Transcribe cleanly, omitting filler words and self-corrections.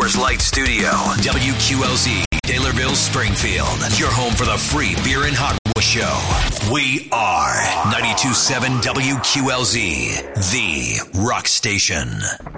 Coors Light Studio. WQLZ, Taylorville, Springfield. Your home for the free beer and hot show. We are 92.7 WQLZ, the rock station.